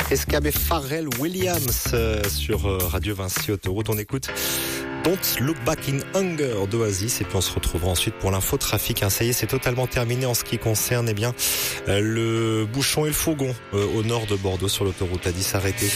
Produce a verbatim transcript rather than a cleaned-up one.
Escabe Pharrell Williams euh, sur euh, Radio Vinci Autoroute. On écoute Don't Look Back in Anger d'Oasis et puis on se retrouvera ensuite pour l'infotrafic. Hein. Ça y est, c'est totalement terminé en ce qui concerne eh bien euh, le bouchon et le fourgon euh, au nord de Bordeaux sur l'autoroute A dix arrêté.